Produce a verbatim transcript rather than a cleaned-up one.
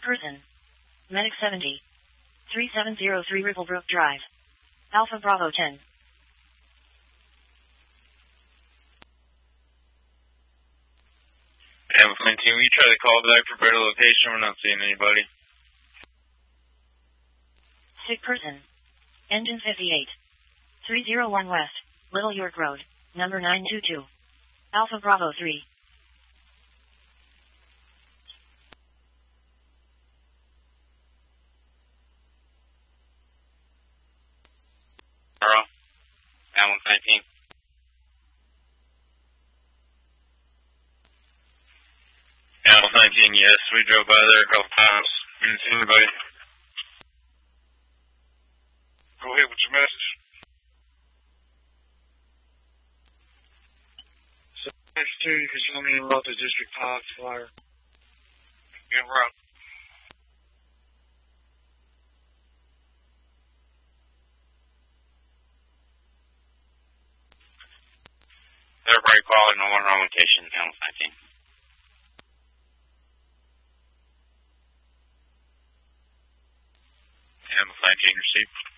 person. Medic seventy. three seven zero three Ribblebrook Drive. Alpha Bravo ten. Alpha nineteen, will you try to call back for better location? We're not seeing anybody. Sick person. Engine fifty-eight. three oh one West, Little York Road, number nine two two. Alpha Bravo three. Hello? Alpha nineteen. Alpha nineteen, yes, we drove by there a couple times. Didn't see anybody. Go ahead with your message. So, next two, you can show me in multi-district Cox flyer. Get route. Everybody calling, no one wrong location, Alpha nineteen. Alpha nineteen received.